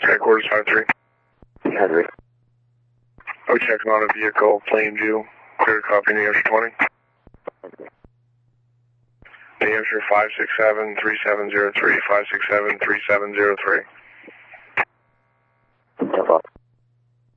Headquarters 5-3. 5-3. Oh, checking on a vehicle, Plainview. Clear copy, New Hampshire 20. New Hampshire 567-3703, 567-3703. No problem.